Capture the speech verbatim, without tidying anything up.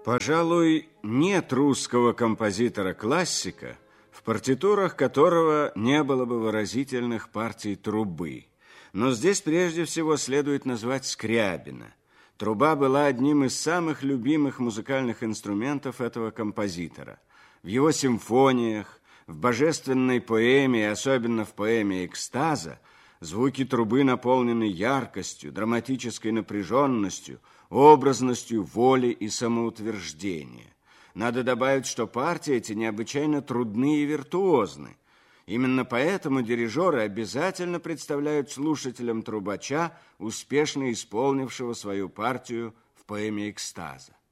Пожалуй, нет русского композитора-классика, в партитурах которого не было бы выразительных партий трубы. Но здесь прежде всего следует назвать Скрябина. Труба была одним из самых любимых музыкальных инструментов этого композитора. В его симфониях, в божественной поэме и особенно в поэме «Экстаза» звуки трубы наполнены яркостью, драматической напряженностью, образностью воли и самоутверждения. Надо добавить, что партии эти необычайно трудны и виртуозны. Именно поэтому дирижеры обязательно представляют слушателям трубача, успешно исполнившего свою партию в поэме «Экстаза».